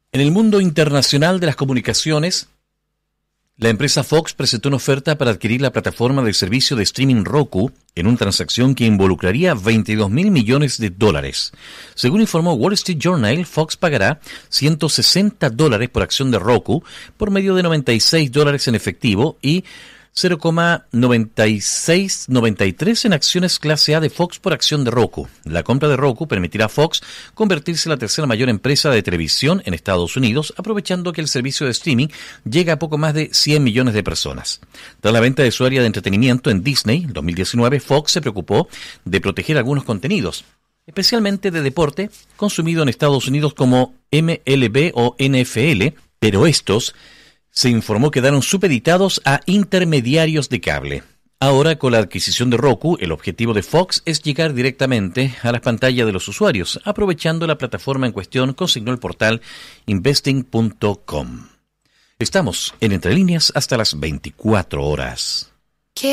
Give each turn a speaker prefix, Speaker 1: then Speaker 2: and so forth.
Speaker 1: En el mundo internacional de las comunicaciones, la empresa Fox presentó una oferta para adquirir la plataforma del servicio de streaming Roku en una transacción que involucraría $22.000 millones. Según informó Wall Street Journal, Fox pagará $160 por acción de Roku por medio de $96 en efectivo y 0,9693 en acciones clase A de Fox por acción de Roku. La compra de Roku permitirá a Fox convertirse en la tercera mayor empresa de televisión en Estados Unidos, aprovechando que el servicio de streaming llega a poco más de 100 millones de personas. Tras la venta de su área de entretenimiento en Disney en 2019, Fox se preocupó de proteger algunos contenidos, especialmente de deporte, consumido en Estados Unidos como MLB o NFL, pero estos se informó quedaron supeditados a intermediarios de cable. Ahora, con la adquisición de Roku, el objetivo de Fox es llegar directamente a las pantallas de los usuarios, aprovechando la plataforma en cuestión, consignó el portal investing.com. Estamos en Entre Líneas hasta las 24 horas.